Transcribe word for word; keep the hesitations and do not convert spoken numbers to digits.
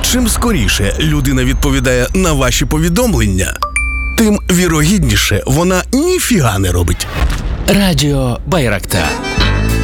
Чим скоріше людина відповідає на ваші повідомлення, тим вірогідніше вона ніфіга не робить. Радіо Байрактар.